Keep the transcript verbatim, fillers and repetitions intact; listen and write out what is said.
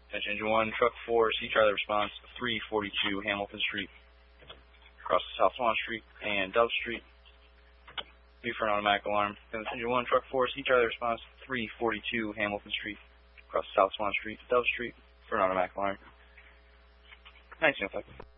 Attention Engine one, Truck four, C Charlie response, three forty-two Hamilton Street, across South Swan Street and Dove Street. B for an automatic alarm. Attention Engine one, Truck four, C Charlie response, three forty-two Hamilton Street, across South Swan Street, Dove Street, for an automatic alarm. nineteen oh five.